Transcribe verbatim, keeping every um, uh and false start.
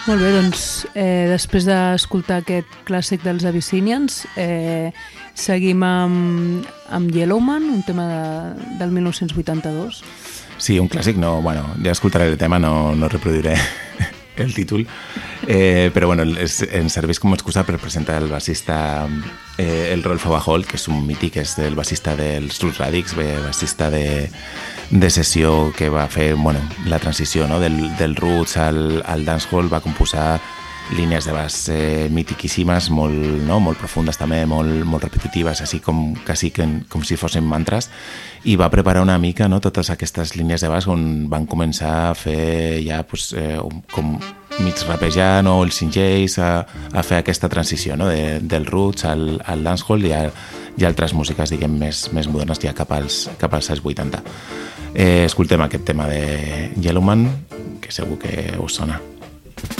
Molt bé, doncs eh, després d'escoltar aquest clàssic dels Abyssinians, eh, seguim amb, amb Yellowman, un tema de, del mil nou-cents vuitanta-dos. Sí, un clàssic, no, bueno, ja escoltaré el tema, no, no reproduiré el títol, eh, però bueno, es, ens serveix com a excusa per presentar el bassista eh, el Rolf Overholt, que és un mític, és el bassista dels Roots Radics, bassista de, de sessió que va fer, bueno, la transició, no? del, del Roots al, al dancehall, va composar línies de baix eh, mitiquíssimes, molt, no? molt profundes també, molt, molt repetitives, així com, quasi que, com si fossin mantres, i va preparar una mica, no? totes aquestes línies de baix on van començar a fer ja pues, eh, com mig rapejar, no? els singells, a, a fer aquesta transició, no? de, del roots al, al dancehall i, a, i altres músiques diguem, més, més modernes ja cap als, cap als anys vuitanta. Eh, escoltem aquest tema de Yellowman, que segur que us sona.